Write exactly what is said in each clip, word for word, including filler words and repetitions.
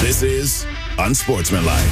This is Unsportsmanlike.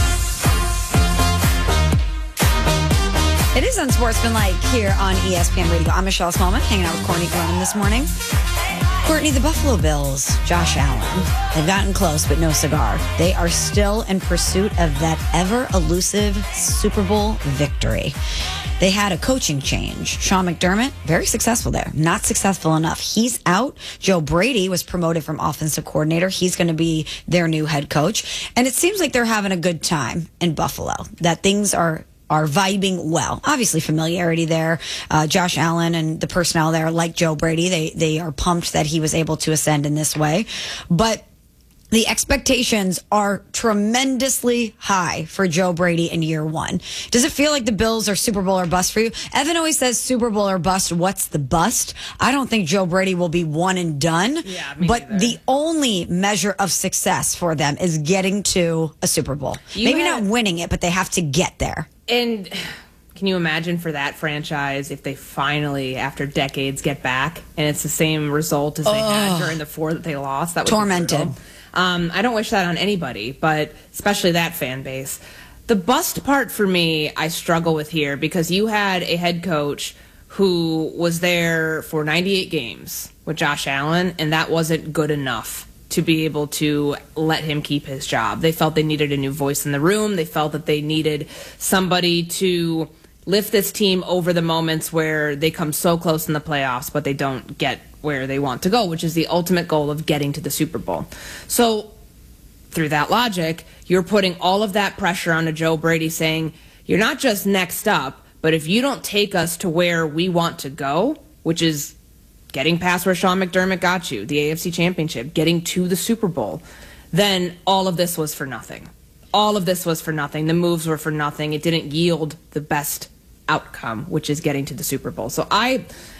It is Unsportsmanlike here on E S P N Radio. I'm Michelle Smallman, hanging out with Courtney Glennon this morning. Courtney, the Buffalo Bills, Josh Allen, they've gotten close, but no cigar. They are still in pursuit of that ever-elusive Super Bowl victory. They had a coaching change. Sean McDermott, very successful there. Not successful enough. He's out. Joe Brady was promoted from offensive coordinator. He's going to be their new head coach. And it seems like they're having a good time in Buffalo, that things are are vibing well. Obviously, familiarity there. Uh, Josh Allen and the personnel there, like Joe Brady, they they are pumped that he was able to ascend in this way. But the expectations are tremendously high for Joe Brady in year one. Does it feel like the Bills are Super Bowl or bust for you? Evan always says Super Bowl or bust. What's the bust? I don't think Joe Brady will be one and done. Yeah, me but neither. The only measure of success for them is getting to a Super Bowl. You Maybe had- not winning it, but they have to get there. And can you imagine for that franchise if they finally, after decades, get back and it's the same result as they had during the four that they lost? That would Tormented. Be brutal. Um, I don't wish that on anybody, but especially that fan base. The bust part for me, I struggle with here because you had a head coach who was there for ninety-eight games with Josh Allen, and that wasn't good enough to be able to let him keep his job. They felt they needed a new voice in the room. They felt that they needed somebody to lift this team over the moments where they come so close in the playoffs, but they don't get where they want to go, which is the ultimate goal of getting to the Super Bowl. So through that logic, you're putting all of that pressure onto Joe Brady saying, you're not just next up, but if you don't take us to where we want to go, which is getting past where Sean McDermott got you, the A F C Championship, getting to the Super Bowl, then all of this was for nothing. All of this was for nothing. The moves were for nothing. It didn't yield the best outcome, which is getting to the Super Bowl. So I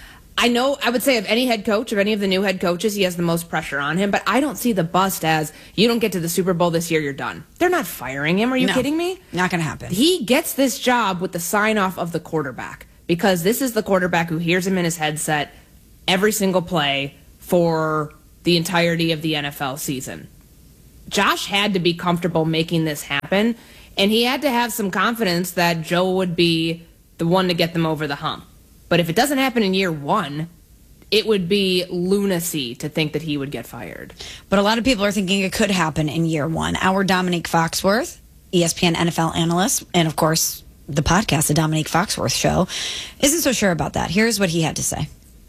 I know, I would say of any head coach, of any of the new head coaches, he has the most pressure on him, but I don't see the bust as, you don't get to the Super Bowl this year, you're done. They're not firing him. Are you No, kidding me? Not going to happen. He gets this job with the sign-off of the quarterback because this is the quarterback who hears him in his headset every single play for the entirety of the N F L season. Josh had to be comfortable making this happen, and he had to have some confidence that Joe would be the one to get them over the hump. But if it doesn't happen in year one, it would be lunacy to think that he would get fired. But a lot of people are thinking it could happen in year one. Our Dominique Foxworth, E S P N N F L analyst, and of course, the podcast, The Dominique Foxworth Show, isn't so sure about that. Here's what he had to say.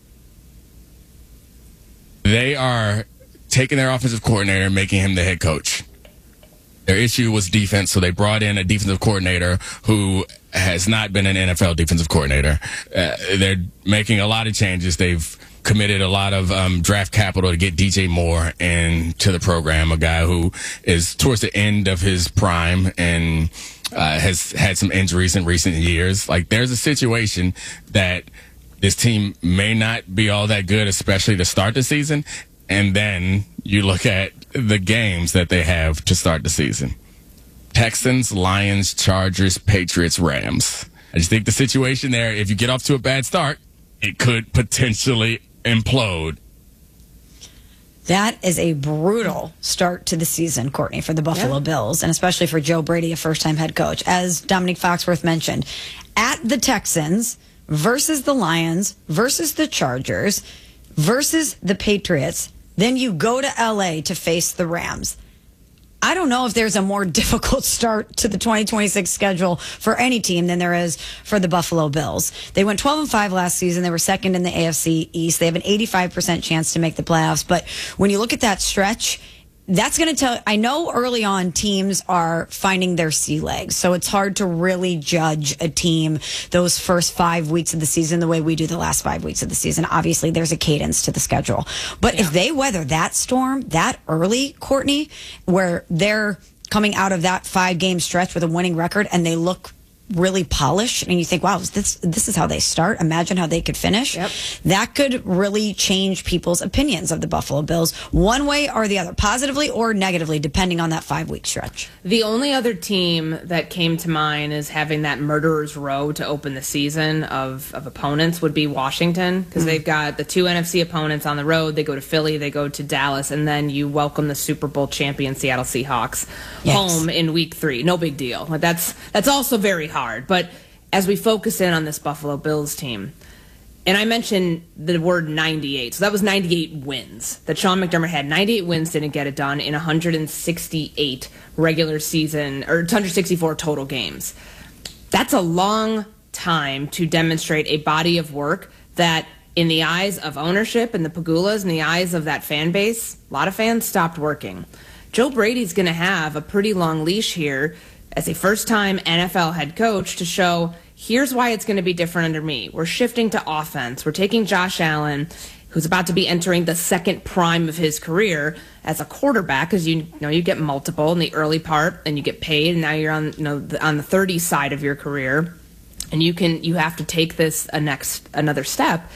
They are taking their offensive coordinator and making him the head coach. Their issue was defense, so they brought in a defensive coordinator who has not been an N F L defensive coordinator. Uh, they're making a lot of changes. They've committed a lot of um, draft capital to get D J Moore into the program, a guy who is towards the end of his prime and uh, has had some injuries in recent years. Like, there's a situation that this team may not be all that good, especially to start the season. And then you look at the games that they have to start the season. Texans, Lions, Chargers, Patriots, Rams. I just think the situation there, if you get off to a bad start, it could potentially implode. That is a brutal start to the season, Courtney, for the Buffalo Yeah. Bills, and especially for Joe Brady, a first-time head coach. As Dominique Foxworth mentioned, at the Texans versus the Lions versus the Chargers versus the Patriots, then you go to L A to face the Rams. I don't know if there's a more difficult start to the twenty twenty-six schedule for any team than there is for the Buffalo Bills. They went twelve and five last season. They were second in the A F C East. They have an eighty-five percent chance to make the playoffs. But when you look at that stretch, that's going to tell, I know early on teams are finding their sea legs. So it's hard to really judge a team those first five weeks of the season the way we do the last five weeks of the season. Obviously, there's a cadence to the schedule. But yeah. if they weather that storm that early, Courtney, where they're coming out of that five game stretch with a winning record and they look really polished and you think, wow, this this is how they start. Imagine how they could finish. Yep. That could really change people's opinions of the Buffalo Bills one way or the other, positively or negatively, depending on that five-week stretch. The only other team that came to mind as having that murderer's row to open the season of, of opponents would be Washington, because mm-hmm. they've got the two N F C opponents on the road. They go to Philly, they go to Dallas, and then you welcome the Super Bowl champion Seattle Seahawks Yikes. home in week three. No big deal. That's, that's also very hard. hard. But as we focus in on this Buffalo Bills team, and I mentioned the word ninety-eight, so that was ninety-eight wins that Sean McDermott had. ninety-eight wins, didn't get it done in one hundred sixty-eight regular season, or one hundred sixty-four total games. That's a long time to demonstrate a body of work that, in the eyes of ownership and the Pagulas, in the eyes of that fan base, a lot of fans stopped working. Joe Brady's going to have a pretty long leash here as a first-time N F L head coach to show, here's why it's going to be different under me. We're shifting to offense. We're taking Josh Allen, who's about to be entering the second prime of his career as a quarterback, because you, you know you get multiple in the early part, and you get paid, and now you're on you know the, on the thirty side of your career, and you can you have to take this a next another step.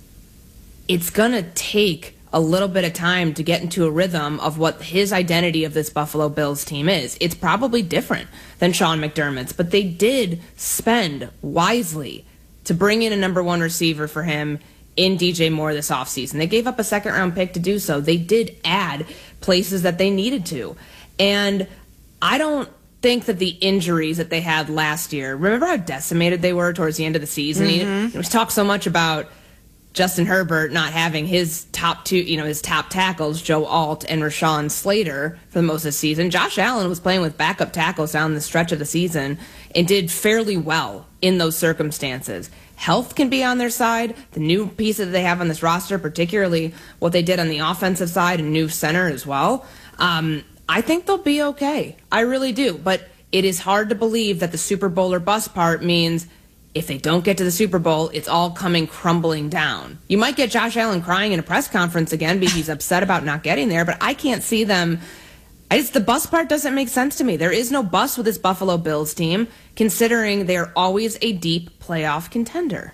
It's going to take a little bit of time to get into a rhythm of what his identity of this Buffalo Bills team is. It's probably different than Sean McDermott's, but they did spend wisely to bring in a number one receiver for him in D J Moore this offseason. They gave up a second round pick to do so. They did add places that they needed to. And I don't think that the injuries that they had last year, remember how decimated they were towards the end of the season? Mm-hmm. He was talked so much about Justin Herbert not having his top two, you know, his top tackles, Joe Alt and Rashawn Slater, for the most of the season. Josh Allen was playing with backup tackles down the stretch of the season and did fairly well in those circumstances. Health can be on their side. The new pieces that they have on this roster, particularly what they did on the offensive side, and new center as well. Um, I think they'll be okay. I really do. But it is hard to believe that the Super Bowl or bust part means if they don't get to the Super Bowl, it's all coming crumbling down. You might get Josh Allen crying in a press conference again because he's upset about not getting there, but I can't see them. I just, the bust part doesn't make sense to me. There is no bust with this Buffalo Bills team, considering they're always a deep playoff contender.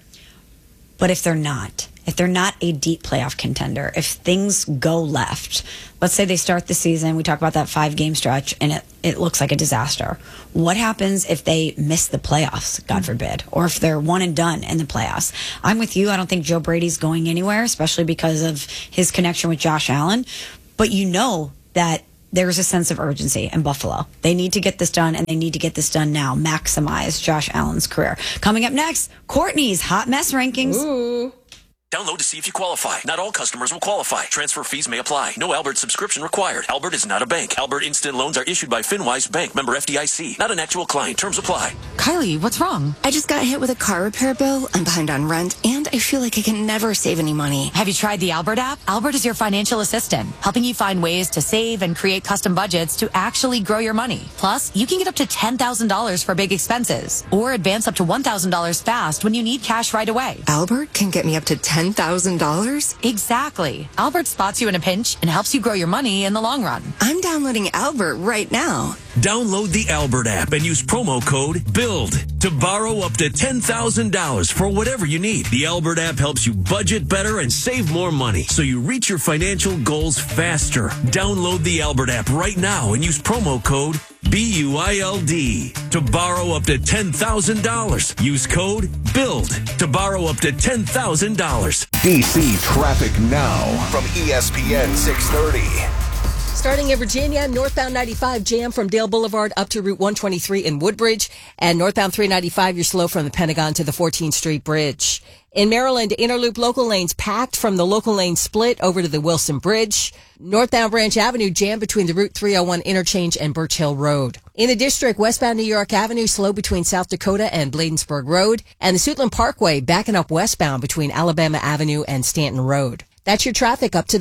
But if they're not, if they're not a deep playoff contender, if things go left, let's say they start the season, we talk about that five-game stretch, and it, it looks like a disaster. What happens if they miss the playoffs, God forbid, or if they're one and done in the playoffs? I'm with you. I don't think Joe Brady's going anywhere, especially because of his connection with Josh Allen. But you know that there's a sense of urgency in Buffalo. They need to get this done, and they need to get this done now. Maximize Josh Allen's career. Coming up next, Courtney's Hot Mess Rankings. Ooh. Download to see if you qualify. Not all customers will qualify. Transfer fees may apply. No Albert subscription required. Albert is not a bank. Albert Instant Loans are issued by FinWise Bank, member F D I C. Not an actual client. Terms apply. Kylie, what's wrong? I just got hit with a car repair bill. I'm behind on rent, and I feel like I can never save any money. Have you tried the Albert app? Albert is your financial assistant, helping you find ways to save and create custom budgets to actually grow your money. Plus, you can get up to ten thousand dollars for big expenses, or advance up to one thousand dollars fast when you need cash right away. Albert can get me up to ten thousand dollars? Exactly. Albert spots you in a pinch and helps you grow your money in the long run. I'm downloading Albert right now. Download the Albert app and use promo code BUILD to borrow up to ten thousand dollars for whatever you need. The Albert app helps you budget better and save more money so you reach your financial goals faster. Download the Albert app right now and use promo code B U I L D to borrow up to ten thousand dollars. Use code BUILD to borrow up to ten thousand dollars. D C traffic now from E S P N six thirty. Starting in Virginia, northbound ninety-five jam from Dale Boulevard up to Route one twenty-three in Woodbridge, and northbound three ninety-five, you're slow from the Pentagon to the fourteenth Street Bridge. In Maryland, Interloop local lanes packed from the local lane split over to the Wilson Bridge. Northbound Branch Avenue jammed between the Route three oh one interchange and Birch Hill Road. In the district, westbound New York Avenue slow between South Dakota and Bladensburg Road, and the Suitland Parkway backing up westbound between Alabama Avenue and Stanton Road. That's your traffic up to the minute.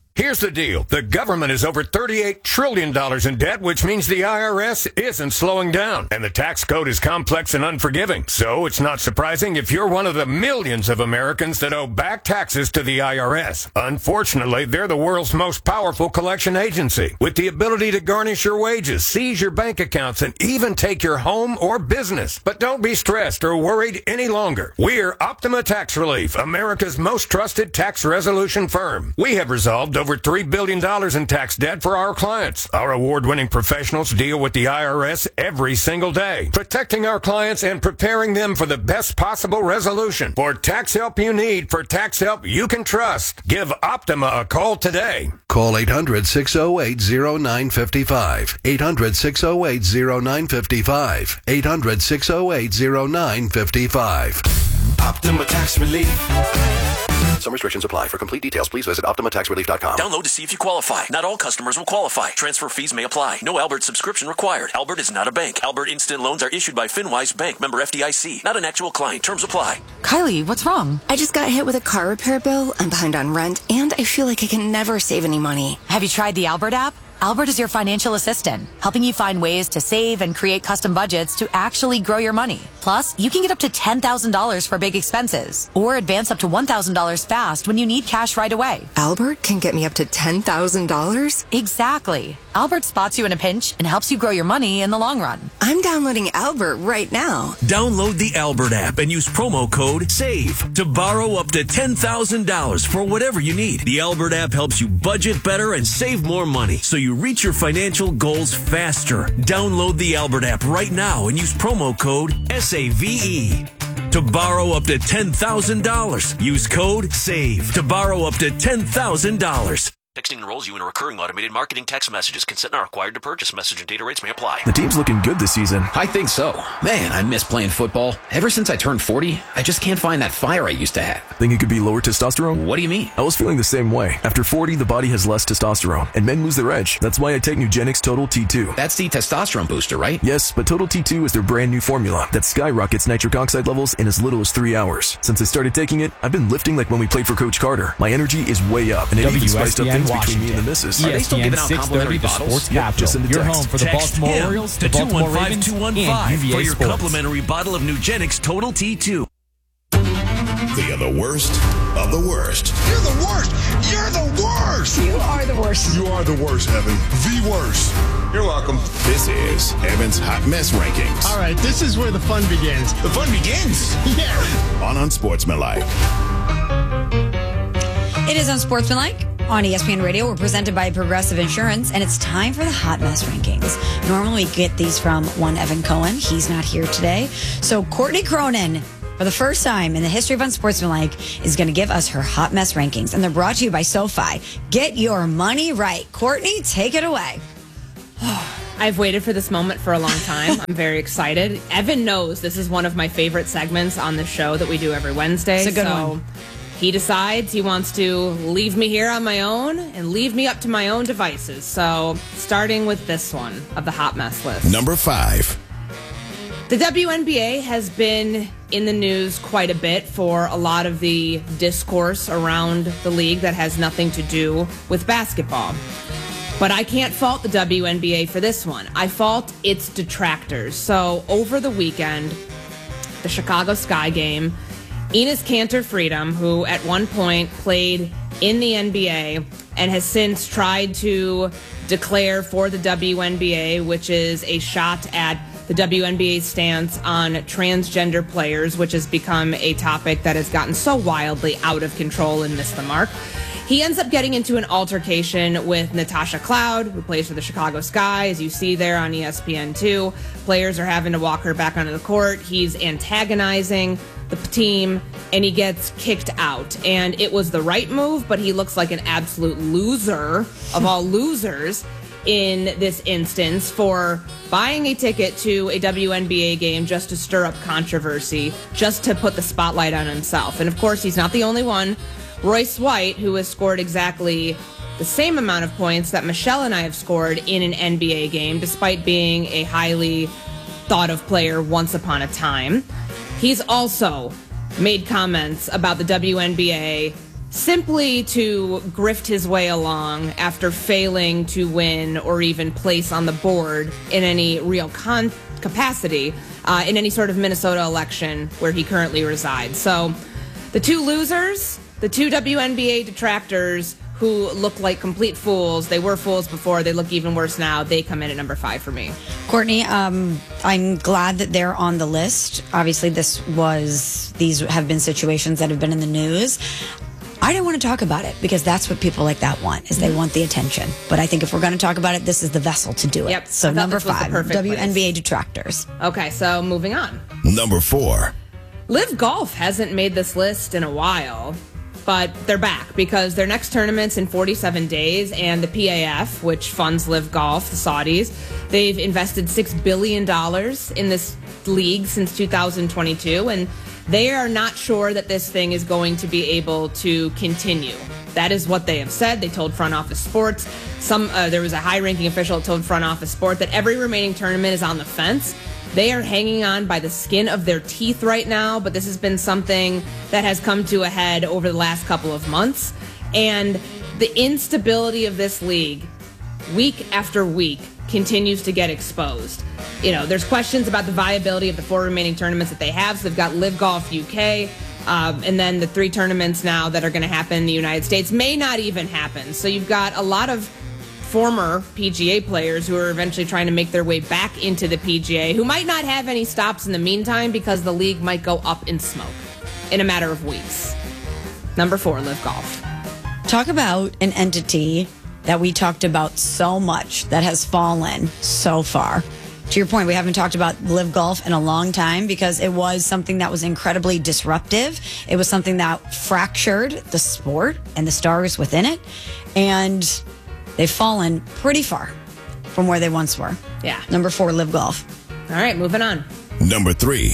Here's the deal. The government is over thirty-eight trillion dollars in debt, which means the I R S isn't slowing down. And the tax code is complex and unforgiving. So it's not surprising if you're one of the millions of Americans that owe back taxes to the I R S. Unfortunately, they're the world's most powerful collection agency, with the ability to garnish your wages, seize your bank accounts, and even take your home or business. But don't be stressed or worried any longer. We're Optima Tax Relief, America's most trusted tax resolution firm. We have resolved over three billion dollars in tax debt for our clients. Our award-winning professionals deal with the I R S every single day, protecting our clients and preparing them for the best possible resolution. For tax help you need, for tax help you can trust, give Optima a call today. Call eight hundred, six oh eight, oh nine five five. eight hundred, six oh eight, oh nine five five. eight hundred, six oh eight, oh nine five five. Optima Tax Relief. Some restrictions apply. For complete details, please visit Optima Tax Relief dot com. Download to see if you qualify. Not all customers will qualify. Transfer fees may apply. No Albert subscription required. Albert is not a bank. Albert Instant Loans are issued by FinWise Bank, member F D I C. Not an actual client. Terms apply. Kylie, what's wrong? I just got hit with a car repair bill. I'm behind on rent, and I feel like I can never save any money. Have you tried the Albert app? Albert is your financial assistant, helping you find ways to save and create custom budgets to actually grow your money. Plus, you can get up to ten thousand dollars for big expenses or advance up to one thousand dollars fast when you need cash right away. Albert can get me up to ten thousand dollars? Exactly. Albert spots you in a pinch and helps you grow your money in the long run. I'm downloading Albert right now. Download the Albert app and use promo code SAVE to borrow up to ten thousand dollars for whatever you need. The Albert app helps you budget better and save more money so you reach your financial goals faster. Download the Albert app right now and use promo code S A V E to borrow up to ten thousand dollars. Use code SAVE to borrow up to ten thousand dollars. Texting enrolls you in a recurring automated marketing text messages. Consent not required to purchase. Message and data rates may apply. The team's looking good this season. I think so. Man, I miss playing football. Ever since I turned forty, I just can't find that fire I used to have. Think it could be lower testosterone? What do you mean? I was feeling the same way. After forty, the body has less testosterone, and men lose their edge. That's why I take Nugenix Total T two. That's the testosterone booster, right? Yes, but Total T two is their brand new formula that skyrockets nitric oxide levels in as little as three hours. Since I started taking it, I've been lifting like when we played for Coach Carter. My energy is way up, and it even spiced up things between me and the missus. Are they still giving out complimentary bottles? Yep, just in the Your text. home for the Text Baltimore him Orioles, to the Baltimore Ravens, two one and five U V A for your Sports. complimentary bottle of Nugenix Total T two. They are the worst of the worst. You're the worst. You're the worst. You are the worst. You are the worst, Evan. The worst. You're welcome. This is Evan's Hot Mess Rankings. All right, this is where the fun begins. The fun begins. Yeah. On Unsportsmanlike. It is Unsportsmanlike on E S P N Radio. We're presented by Progressive Insurance, and it's time for the Hot Mess Rankings. Normally we get these from one Evan Cohen. He's not here today. So Courtney Cronin, for the first time in the history of Unsportsmanlike, is going to give us her Hot Mess Rankings. And they're brought to you by SoFi. Get your money right. Courtney, take it away. I've waited for this moment for a long time. I'm very excited. Evan knows this is one of my favorite segments on the show that we do every Wednesday. It's a good so one. He decides he wants to leave me here on my own and leave me up to my own devices. So starting with this one of the hot mess list. Number five. The W N B A has been in the news quite a bit for a lot of the discourse around the league that has nothing to do with basketball. But I can't fault the W N B A for this one. I fault its detractors. So over the weekend, the Chicago Sky game, Enes Kanter Freedom, who at one point played in the N B A and has since tried to declare for the W N B A, which is a shot at the W N B A's stance on transgender players, which has become a topic that has gotten so wildly out of control and missed the mark. He ends up getting into an altercation with Natasha Cloud, who plays for the Chicago Sky, as you see there on E S P N two. Players are having to walk her back onto the court. He's antagonizing the team, and he gets kicked out. And it was the right move, but he looks like an absolute loser of all losers in this instance for buying a ticket to a W N B A game just to stir up controversy, just to put the spotlight on himself. And of course, he's not the only one. Royce White, who has scored exactly the same amount of points that Michelle and I have scored in an N B A game, despite being a highly thought of player once upon a time. He's also made comments about the W N B A simply to grift his way along after failing to win or even place on the board in any real con- capacity uh, in any sort of Minnesota election where he currently resides. So the two losers, the two W N B A detractors who look like complete fools. They were fools before. They look even worse now. They come in at number five for me. Courtney, um, I'm glad that they're on the list. Obviously, this was, these have been situations that have been in the news. I didn't want to talk about it because that's what people like that want, is they want the attention. But I think if we're going to talk about it, this is the vessel to do it. Yep. So number five, W N B A place. detractors. Okay, so moving on. Number four. Liv Golf hasn't made this list in a while, but they're back because their next tournament's in forty-seven days, and the P A F, which funds Liv Golf, the Saudis, they've invested six billion dollars in this league since two thousand twenty-two, and they are not sure that this thing is going to be able to continue. That is what they have said. They told Front Office Sports. Some uh, there was a high-ranking official that told Front Office Sport that every remaining tournament is on the fence. They are hanging on by the skin of their teeth right now, but this has been something that has come to a head over the last couple of months. And the instability of this league, week after week, continues to get exposed. You know, there's questions about the viability of the four remaining tournaments that they have. So they've got Liv Golf U K, um, and then the three tournaments now that are going to happen in the United States may not even happen. So you've got a lot of former P G A players who are eventually trying to make their way back into the P G A, who might not have any stops in the meantime because the league might go up in smoke in a matter of weeks. Number four, Liv Golf. Talk about an entity that we talked about so much that has fallen so far. To your point, we haven't talked about Liv Golf in a long time because it was something that was incredibly disruptive. It was something that fractured the sport and the stars within it. And they've fallen pretty far from where they once were. Yeah. Number four, Liv Golf. All right, moving on. Number three.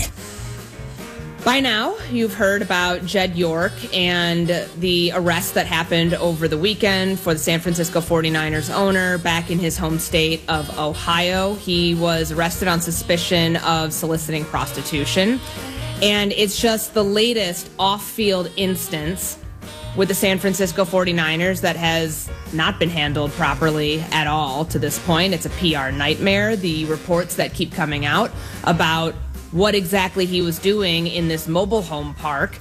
By now, you've heard about Jed York and the arrest that happened over the weekend for the San Francisco forty-niners owner back in his home state of Ohio. He was arrested on suspicion of soliciting prostitution. And it's just the latest off-field instance with the San Francisco forty-niners that has not been handled properly at all to this point. It's a P R nightmare. The reports that keep coming out about what exactly he was doing in this mobile home park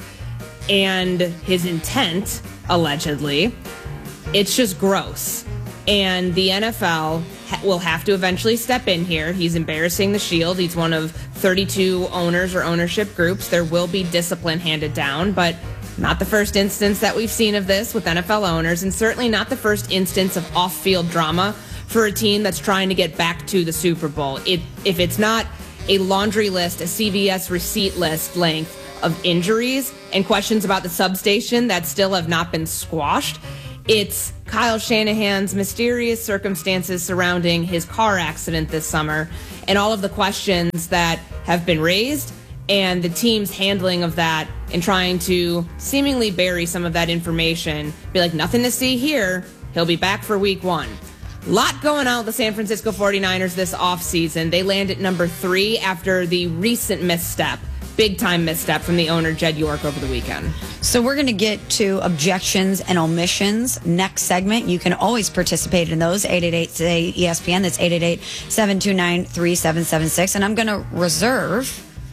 and his intent, allegedly, it's just gross. And the N F L ha- will have to eventually step in here. He's embarrassing the Shield. He's one of thirty-two owners or ownership groups. There will be discipline handed down, but not the first instance that we've seen of this with N F L owners, and certainly not the first instance of off-field drama for a team that's trying to get back to the Super Bowl. It, if it's not a laundry list, a C V S receipt list length of injuries and questions about the substation that still have not been squashed, it's Kyle Shanahan's mysterious circumstances surrounding his car accident this summer and all of the questions that have been raised and the team's handling of that and trying to seemingly bury some of that information. Be like, nothing to see here. He'll be back for week one. Lot going on with the San Francisco forty-niners this offseason. They land at number three after the recent misstep, big-time misstep from the owner, Jed York, over the weekend. So we're going to get to objections and omissions next segment. You can always participate in those. eight eight eight, say E S P N. That's eight eight eight, seven two nine, three seven seven six. And I'm going to reserve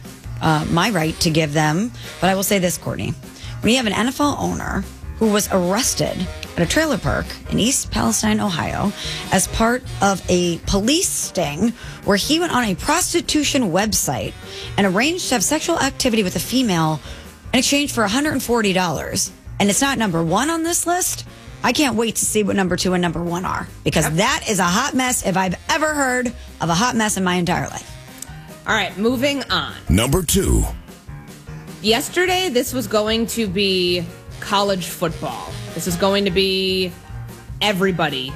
uh, my right to give them. But I will say this, Courtney. When you have an N F L owner who was arrested at a trailer park in East Palestine, Ohio, as part of a police sting where he went on a prostitution website and arranged to have sexual activity with a female in exchange for one hundred forty dollars. And it's not number one on this list. I can't wait to see what number two and number one are, because yep. that is a hot mess if I've ever heard of a hot mess in my entire life. All right, moving on. Number two. Yesterday, this was going to be college football. This is going to be everybody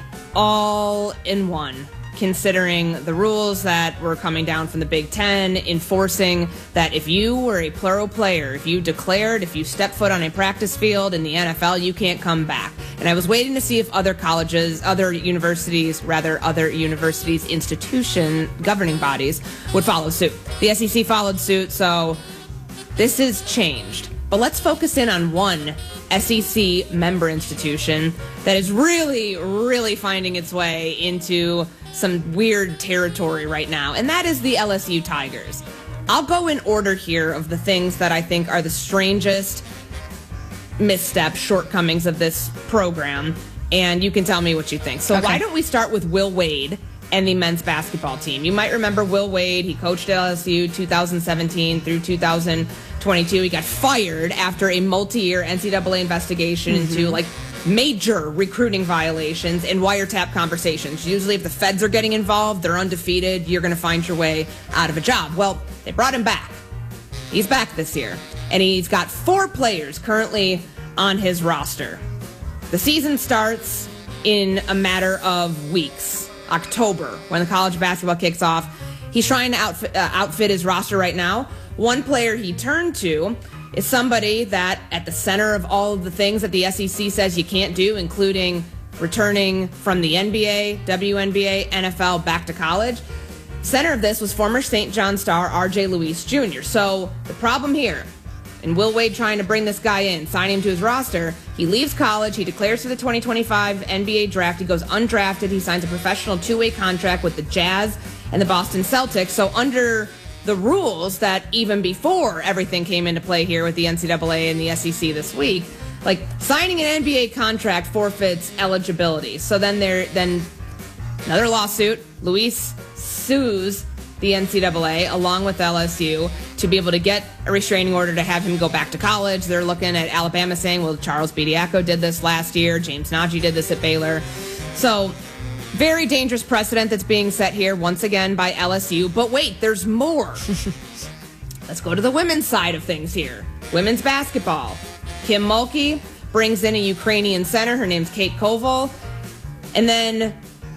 all in one, considering the rules that were coming down from the Big Ten, enforcing that if you were a plural player, if you declared, if you stepped foot on a practice field in the N F L, you can't come back. And I was waiting to see if other colleges, other universities, rather other universities, institution, governing bodies would follow suit. The S E C followed suit, so this has changed. But let's focus in on one S E C member institution that is really, really finding its way into some weird territory right now, and that is the L S U Tigers. I'll go in order here of the things that I think are the strangest missteps, shortcomings of this program, and you can tell me what you think. So okay. Why don't we start with Will Wade and the men's basketball team? You might remember Will Wade. He coached at L S U two thousand seventeen through two thousand twenty-two. He got fired after a multi-year N C double A investigation mm-hmm. into like major recruiting violations and wiretap conversations. Usually if the feds are getting involved, they're undefeated, you're going to find your way out of a job. Well, they brought him back. He's back this year, and he's got four players currently on his roster. The season starts in a matter of weeks. October, when the college basketball kicks off. He's trying to outfit, uh, outfit his roster right now. One player he turned to is somebody that at the center of all of the things that the S E C says you can't do, including returning from the N B A, W N B A, N F L back to college. Center of this was former Saint John star R J Luis Junior So the problem here, and Will Wade trying to bring this guy in, sign him to his roster, he leaves college, he declares for the twenty twenty-five N B A draft, he goes undrafted, he signs a professional two-way contract with the Jazz and the Boston Celtics. So under the rules that even before everything came into play here with the N C double A and the S E C this week, like signing an N B A contract forfeits eligibility. So then there, then another lawsuit. Luis sues the N C double A along with L S U to be able to get a restraining order to have him go back to college. They're looking at Alabama saying, well, Charles Bediako did this last year. James Nagy did this at Baylor. So very dangerous precedent that's being set here once again by L S U. But wait, there's more. Let's go to the women's side of things here. Women's basketball. Kim Mulkey brings in a Ukrainian center. Her name's Kate Koval. And then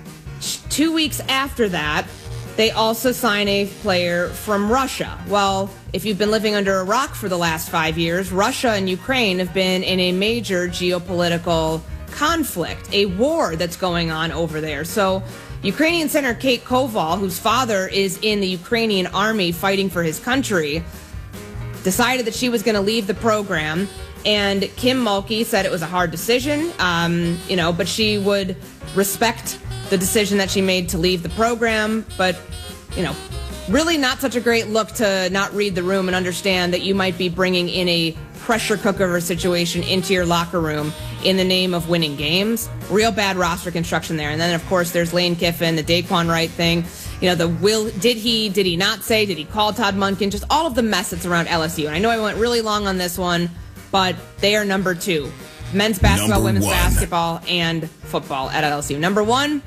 two weeks after that, they also sign a player from Russia. Well, if you've been living under a rock for the last five years, Russia and Ukraine have been in a major geopolitical conflict, a war that's going on over there. So Ukrainian center Kate Koval, whose father is in the Ukrainian army fighting for his country, decided that she was going to leave the program. And Kim Mulkey said it was a hard decision, um, you know, but she would respect the decision that she made to leave the program. But, you know, really not such a great look to not read the room and understand that you might be bringing in a pressure cooker of a situation into your locker room in the name of winning games. Real bad roster construction there. And then, of course, there's Lane Kiffin, the Daquan Wright thing. You know, the will, did he, did he not say, did he call Todd Monken? Just all of the mess that's around L S U. And I know I went really long on this one, but they are number two. Men's basketball, number women's one. basketball, and football at L S U. Number one,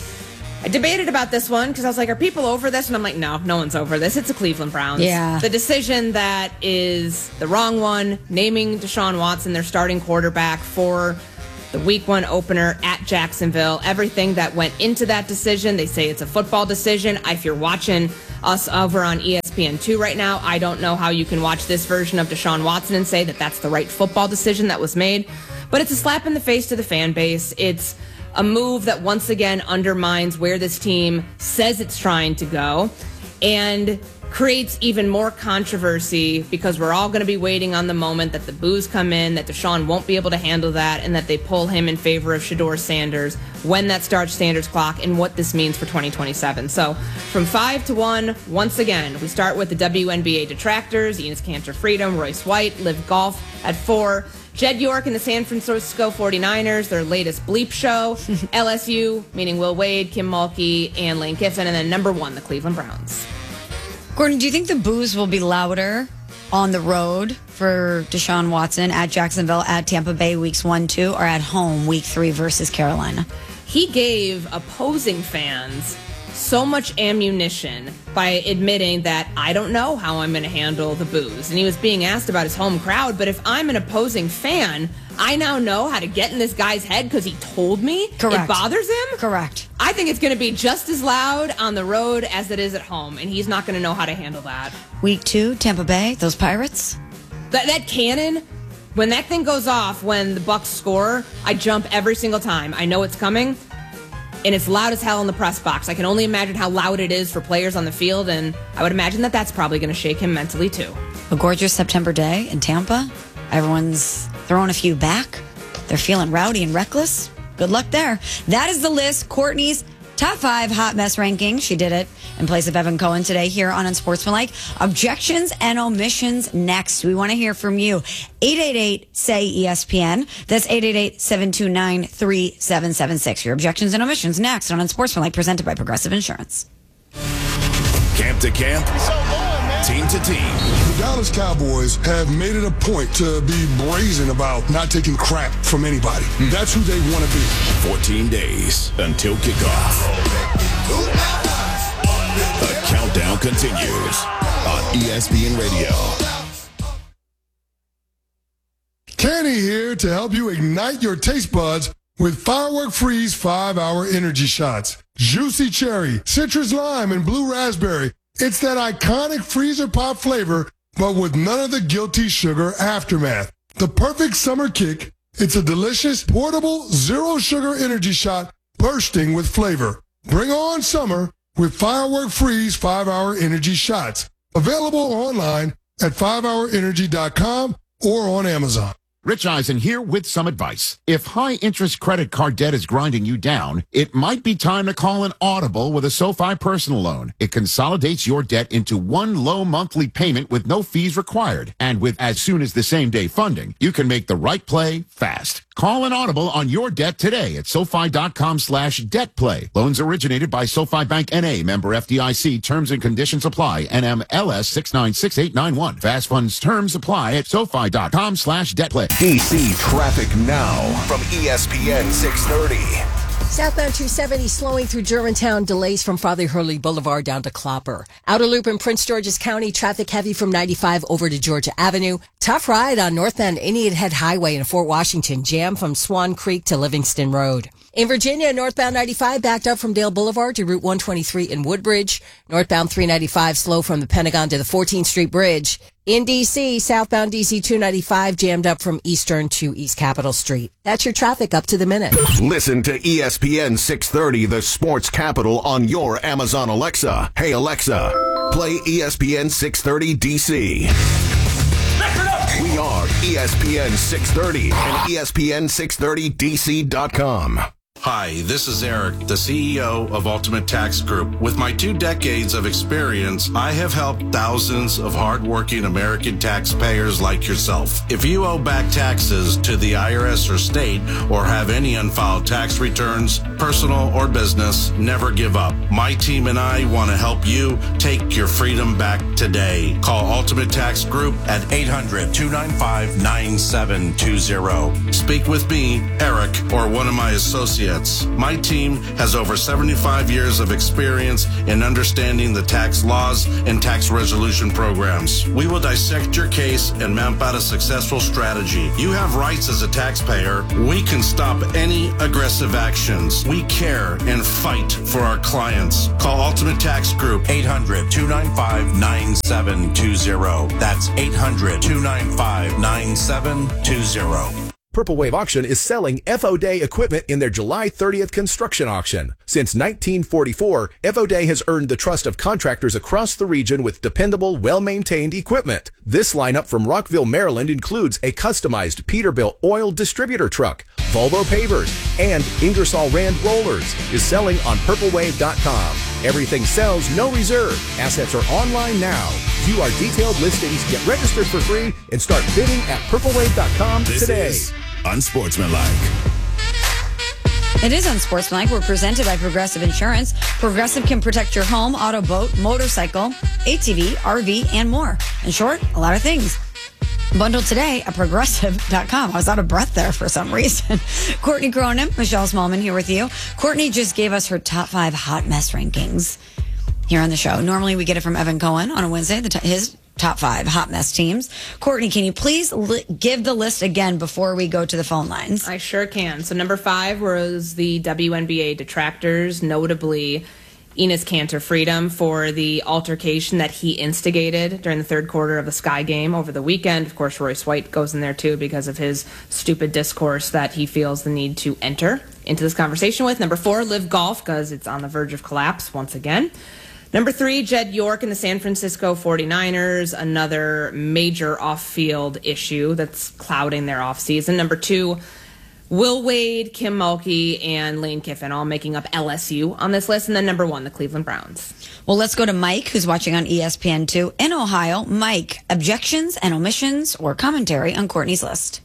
I debated about this one because I was like, are people over this? And I'm like, no, no one's over this. It's the Cleveland Browns. Yeah. The decision that is the wrong one, naming Deshaun Watson their starting quarterback for the week one opener at Jacksonville. Everything that went into that decision, they say it's a football decision. If you're watching us over on E S P N two right now, I don't know how you can watch this version of Deshaun Watson and say that that's the right football decision that was made. But it's a slap in the face to the fan base. It's a move that once again undermines where this team says it's trying to go and creates even more controversy because we're all going to be waiting on the moment that the boos come in, that Deshaun won't be able to handle that, and that they pull him in favor of Shedeur Sanders when that starts Sanders' clock and what this means for twenty twenty-seven. So from five to one, once again, we start with the W N B A detractors, Enes Kanter Freedom, Royce White, Liv Golf at four. Jed York and the San Francisco forty-niners, their latest bleep show. L S U, meaning Will Wade, Kim Mulkey, and Lane Kiffin. And then number one, the Cleveland Browns. Gordon, do you think the boos will be louder on the road for Deshaun Watson at Jacksonville, at Tampa Bay weeks one, two, or at home week three versus Carolina? He gave opposing fans so much ammunition by admitting that I don't know how I'm going to handle the boos. And he was being asked about his home crowd, but if I'm an opposing fan, I now know how to get in this guy's head because he told me. Correct. It bothers him. Correct. I think it's going to be just as loud on the road as it is at home, and he's not going to know how to handle that. Week two, Tampa Bay, those Pirates. That, that cannon, when that thing goes off, when the Bucks score, I jump every single time. I know it's coming. And it's loud as hell in the press box. I can only imagine how loud it is for players on the field, and I would imagine that that's probably going to shake him mentally, too. A gorgeous September day in Tampa. Everyone's throwing a few back. They're feeling rowdy and reckless. Good luck there. That is the list. Courtney's top five hot mess ranking. She did it in place of Evan Cohen today here on Unsportsmanlike. Objections and omissions next. We want to hear from you. eight eight eight, S A Y, E S P N. That's eight eight eight, seven two nine, three seven seven six. Your objections and omissions next on Unsportsmanlike, presented by Progressive Insurance. Camp to camp, team to team. The Dallas Cowboys have made it a point to be brazen about not taking crap from anybody. Hmm. That's who they want to be. fourteen days until kickoff. The countdown continues on E S P N Radio. Kenny here to help you ignite your taste buds with Firework Freeze five hour energy shots. Juicy cherry, citrus lime, and blue raspberry. It's that iconic freezer pop flavor, but with none of the guilty sugar aftermath. The perfect summer kick. It's a delicious, portable, zero sugar energy shot bursting with flavor. Bring on summer with Firework Freeze five hour energy shots. Available online at five hour energy dot com or on Amazon. Rich Eisen here with some advice. If high-interest credit card debt is grinding you down, it might be time to call an Audible with a SoFi personal loan. It consolidates your debt into one low monthly payment with no fees required. And with as soon as the same-day funding, you can make the right play fast. Call an Audible on your debt today at SoFi.com slash debt play. Loans originated by SoFi Bank N A, member F D I C. Terms and conditions apply. N M L S six nine six eight nine one. Fast funds terms apply at SoFi.com slash debt play. D C traffic now from E S P N six thirty. Southbound two seventy slowing through Germantown. Delays from Father Hurley Boulevard down to Clopper. Outer Loop in Prince George's County. Traffic heavy from ninety-five over to Georgia Avenue. Tough ride on northbound Indian Head Highway in Fort Washington. Jam from Swan Creek to Livingston Road. In Virginia, northbound ninety-five backed up from Dale Boulevard to Route one twenty-three in Woodbridge. Northbound three ninety-five slow from the Pentagon to the fourteenth Street Bridge. In D C, southbound D C two ninety-five jammed up from Eastern to East Capitol Street. That's your traffic up to the minute. Listen to E S P N six thirty, the sports capital, on your Amazon Alexa. Hey, Alexa, play E S P N six thirty D C. We are E S P N six thirty and E S P N six thirty D C dot com. Hi, this is Eric, the C E O of Ultimate Tax Group. With my two decades of experience, I have helped thousands of hardworking American taxpayers like yourself. If you owe back taxes to the I R S or state, or have any unfiled tax returns, personal or business, never give up. My team and I want to help you take your freedom back today. Call Ultimate Tax Group at eight hundred, two nine five, nine seven two zero. Speak with me, Eric, or one of my associates. My team has over seventy-five years of experience in understanding the tax laws and tax resolution programs. We will dissect your case and map out a successful strategy. You have rights as a taxpayer. We can stop any aggressive actions. We care and fight for our clients. Call Ultimate Tax Group, eight hundred, two nine five, nine seven two zero. That's eight hundred, two nine five, nine seven two zero. Purple Wave Auction is selling F O Day equipment in their July thirtieth construction auction. Since nineteen forty-four, F O Day has earned the trust of contractors across the region with dependable, well-maintained equipment. This lineup from Rockville, Maryland includes a customized Peterbilt oil distributor truck, Volvo pavers, and Ingersoll Rand rollers. Is selling on purple wave dot com. Everything sells, no reserve. Assets are online now. View our detailed listings, get registered for free, and start bidding at purple wave dot com this today. Is Unsportsmanlike. It is Unsportsmanlike. We're presented by Progressive Insurance. Progressive can protect your home, auto, boat, motorcycle, A T V, R V, and more. In short, a lot of things. Bundle today at progressive dot com. I was out of breath there for some reason. Courtney Cronin, Michelle Smallman here with you. Courtney just gave us her top five hot mess rankings here on the show. Normally we get it from Evan Cohen on a Wednesday, the t- his top five hot mess teams. Courtney, can you please li- give the list again before we go to the phone lines? I sure can. So number five was the W N B A detractors, notably Enes Kanter Freedom, for the altercation that he instigated during the third quarter of the Sky game over the weekend. Of course, Royce White goes in there too because of his stupid discourse that he feels the need to enter into this conversation with. Number four, Live Golf, because it's on the verge of collapse once again. Number three, Jed York and the San Francisco forty-niners, another major off-field issue that's clouding their offseason. Number two, Will Wade, Kim Mulkey, and Lane Kiffin, all making up L S U on this list. And then number one, the Cleveland Browns. Well, let's go to Mike, who's watching on E S P N two in Ohio. Mike, objections and omissions or commentary on Courtney's list?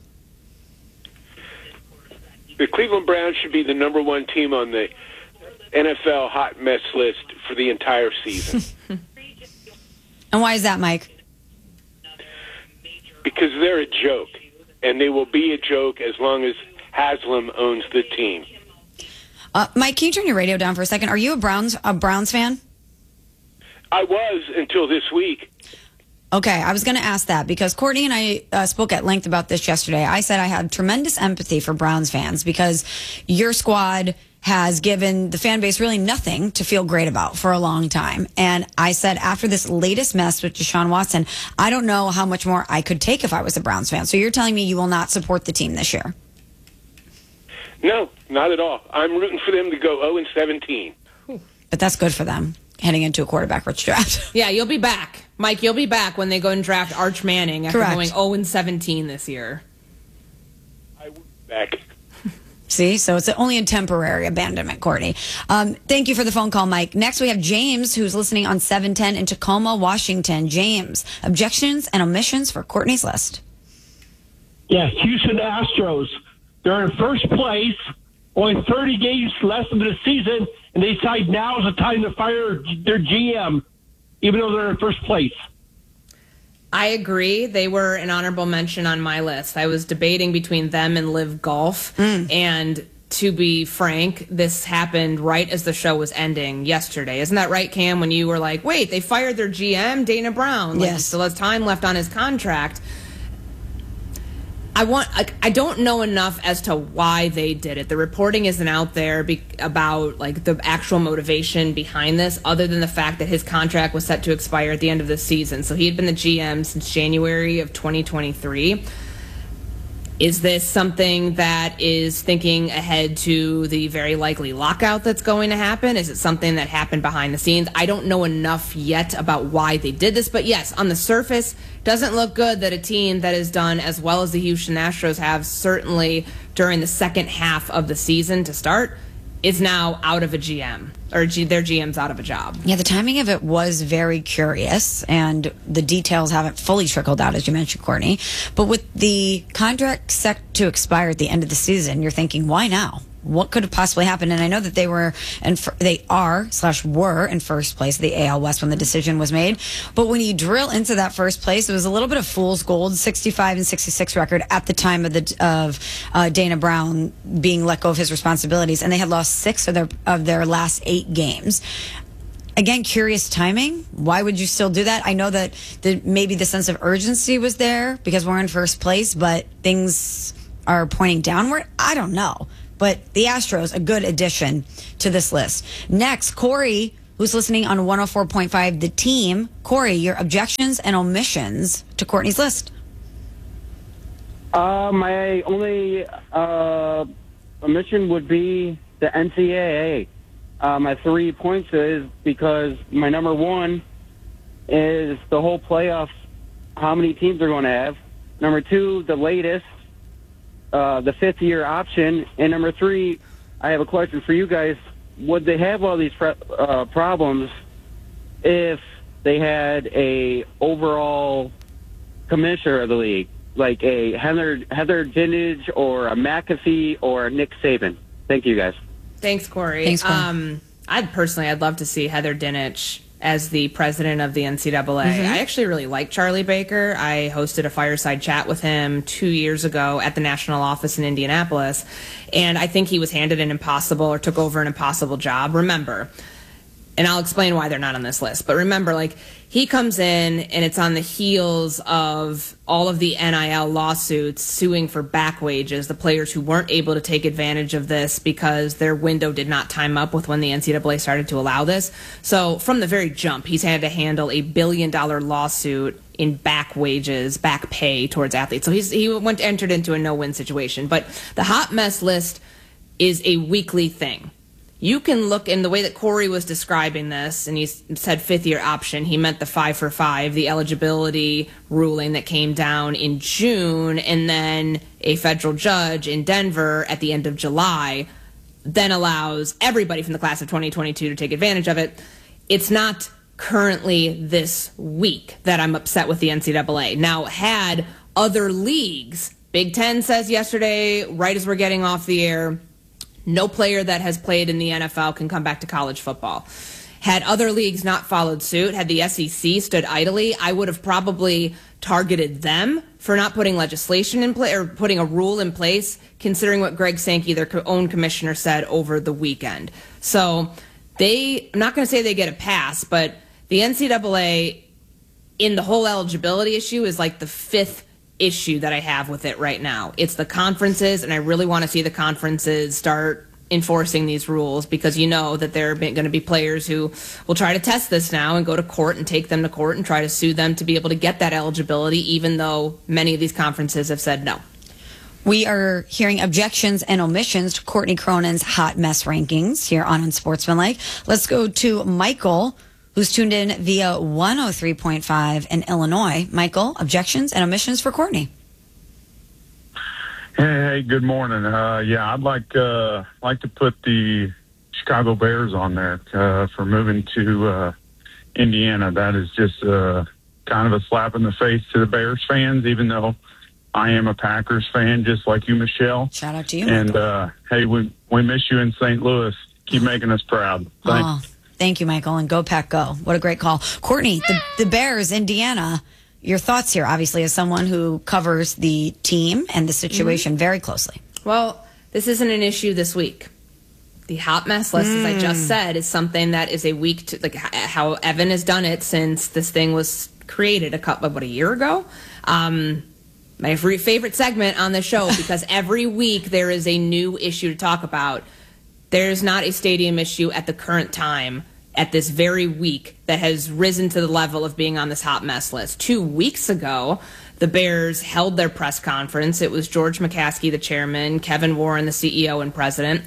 The Cleveland Browns should be the number one team on the N F L hot mess list for the entire season. And why is that, Mike? Because they're a joke, and they will be a joke as long as Haslam owns the team. Uh, Mike, can you turn your radio down for a second? Are you a Browns a Browns fan? I was until this week. Okay, I was going to ask that because Courtney and I uh, spoke at length about this yesterday. I said I had tremendous empathy for Browns fans because your squad has given the fan base really nothing to feel great about for a long time. And I said after this latest mess with Deshaun Watson, I don't know how much more I could take if I was a Browns fan. So you're telling me you will not support the team this year? No, not at all. I'm rooting for them to go oh and seventeen. But that's good for them, heading into a quarterback-rich draft. Yeah, you'll be back. Mike, you'll be back when they go and draft Arch Manning after Correct. going oh and seventeen this year. I will be back. See, so it's only a temporary abandonment, Courtney. Um, thank you for the phone call, Mike. Next, we have James, who's listening on seven ten in Tacoma, Washington. James, objections and omissions for Courtney's list. Yeah, Houston Astros. They're in first place, only thirty games left of the season, and they decide now is the time to fire their G M, even though they're in first place. I agree. They were an honorable mention on my list. I was debating between them and Live Golf. Mm. And to be frank, this happened right as the show was ending yesterday. Isn't that right, Cam, when you were like, wait, they fired their G M, Dana Brown. Like, yes. Still has time left on his contract. I want. I, I don't know enough as to why they did it. The reporting isn't out there be, about like the actual motivation behind this, other than the fact that his contract was set to expire at the end of the season. So he had been the G M since January of twenty twenty-three. Is this something that is thinking ahead to the very likely lockout that's going to happen? Is it something that happened behind the scenes? I don't know enough yet about why they did this, but yes, on the surface, doesn't look good that a team that has done as well as the Houston Astros have, certainly during the second half of the season to start, is now out of a G M, or G, their G M's out of a job. Yeah, the timing of it was very curious, and the details haven't fully trickled out, as you mentioned, Courtney. But with the contract set to expire at the end of the season, you're thinking, why now? What could have possibly happened? And I know that they were, and they are slash were in first place of the A L West when the decision was made. But when you drill into that first place, it was a little bit of fool's gold, sixty-five and sixty-six record at the time of the of uh, Dana Brown being let go of his responsibilities, and they had lost six of their of their last eight games. Again, curious timing. Why would you still do that? I know that the, maybe the sense of urgency was there because we're in first place, but things are pointing downward. I don't know. But the Astros, a good addition to this list. Next, Corey, who's listening on one oh four point five, The Team. Corey, your objections and omissions to Courtney's list. Uh, my only uh, omission would be the N C double A. Uh, my three points is because my number one is the whole playoffs, how many teams they're going to have. Number two, the latest. Uh, the fifth year option. And number three, I have a question for you guys. Would they have all these pre- uh, problems if they had a overall commissioner of the league, like a Heather, Heather Dinich or a McAfee or a Nick Saban? Thank you, guys. Thanks, Corey. Thanks, Corey. Um, I'd personally, I'd love to see Heather Dinich as the president of the N C double A. Mm-hmm. I actually really like Charlie Baker. I hosted a fireside chat with him two years ago at the national office in Indianapolis, and I think he was handed an impossible or took over an impossible job. Remember, and I'll explain why they're not on this list, but remember, like, he comes in and it's on the heels of all of the N I L lawsuits suing for back wages, the players who weren't able to take advantage of this because their window did not time up with when the N C double A started to allow this. So from the very jump, he's had to handle a billion dollar lawsuit in back wages, back pay towards athletes. So he's, he went entered into a no-win situation. But the hot mess list is a weekly thing. you can look in the way that Corey was describing this, and he said fifth year option. He meant the five for five, the eligibility ruling that came down in June, and then a federal judge in Denver at the end of July then allows everybody from the class of twenty twenty-two to take advantage of it. It's not currently this week that I'm upset with the N C double A. Now, had other leagues, Big Ten says yesterday, right as we're getting off the air, no player that has played in the N F L can come back to college football. Had other leagues not followed suit, had the S E C stood idly, I would have probably targeted them for not putting legislation in place or putting a rule in place, considering what Greg Sankey, their own commissioner, said over the weekend. So they, I'm not going to say they get a pass, but the N C double A in the whole eligibility issue is like the fifth issue that I have with it right now. It's the conferences, and I really want to see the conferences start enforcing these rules, because you know that there are going to be players who will try to test this now and go to court and take them to court and try to sue them to be able to get that eligibility, even though many of these conferences have said no. We are hearing objections and omissions to Courtney Cronin's hot mess rankings here on Unsportsmanlike. Let's go to Michael, who's tuned in via one oh three point five in Illinois. Michael, objections and omissions for Courtney. Hey, hey, good morning. Uh, yeah, I'd like uh, like to put the Chicago Bears on there uh, for moving to uh, Indiana. That is just uh, kind of a slap in the face to the Bears fans, even though I am a Packers fan, just like you, Michelle. Shout out to you, And, Michael. uh, hey, we, we miss you in Saint Louis. Keep making us proud. Thanks. Oh, thank you, Michael, and go Pack go. What a great call. Courtney, the, the Bears, Indiana, your thoughts here, obviously, as someone who covers the team and the situation mm-hmm. very closely. Well, this isn't an issue this week. The hot mess list, mm. as I just said, is something that is a week to, like how Evan has done it since this thing was created a couple, about a year ago. Um, my favorite segment on the show, because every week there is a new issue to talk about. There's not a stadium issue at the current time, at this very week, that has risen to the level of being on this hot mess list. Two weeks ago, the Bears held their press conference. It was George McCaskey, the chairman, Kevin Warren, the C E O and president.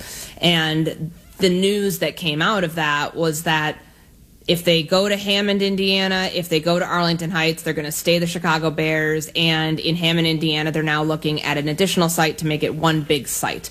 And the news that came out of that was that if they go to Hammond, Indiana, if they go to Arlington Heights, they're going to stay the Chicago Bears. And in Hammond, Indiana, they're now looking at an additional site to make it one big site.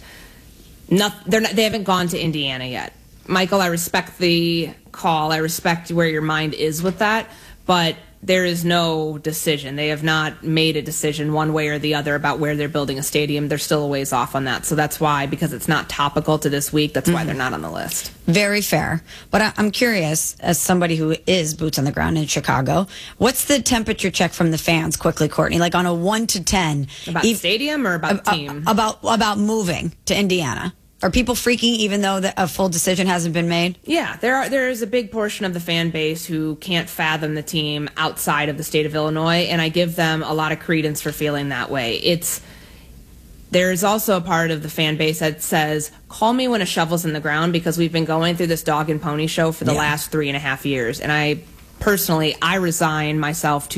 Not, they're not, they haven't gone to Indiana yet. Michael, I respect the call. I respect where your mind is with that, but there is no decision. They have not made a decision one way or the other about where they're building a stadium. They're still a ways off on that. So that's why, because it's not topical to this week, that's mm-hmm. why they're not on the list. Very fair. But I- I'm curious, as somebody who is boots on the ground in Chicago, what's the temperature check from the fans quickly, Courtney? Like on a one to ten. About e- stadium or about uh, team? About, about moving to Indiana. Are people freaking even though the, a full decision hasn't been made? Yeah, there are. There is a big portion of the fan base who can't fathom the team outside of the state of Illinois, and I give them a lot of credence for feeling that way. It's there's also a part of the fan base that says, call me when a shovel's in the ground, because we've been going through this dog and pony show for the yeah. last three and a half years. And I personally, I resign myself to